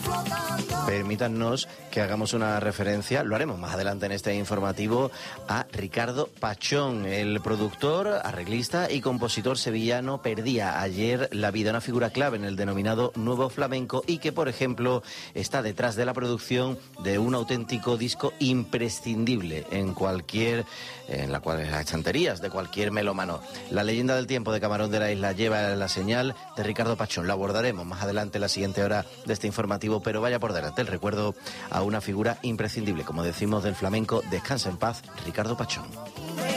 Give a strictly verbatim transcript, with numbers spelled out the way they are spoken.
Permítanos que hagamos una referencia, lo haremos más adelante en este informativo, a Ricardo Pachón, el productor, arreglista y compositor sevillano. Perdía ayer la vida, una figura clave en el denominado nuevo flamenco y que, por ejemplo, está detrás de la producción de un auténtico disco imprescindible en cualquier, en la cual, en las estanterías de cualquier melómano. La leyenda del tiempo de Camarón de la Isla lleva la señal de Ricardo Pachón. Lo abordaremos más adelante en la siguiente hora de este informativo, pero vaya por delante el recuerdo a una figura imprescindible, como decimos, del flamenco. Descansa en paz, Ricardo Pachón.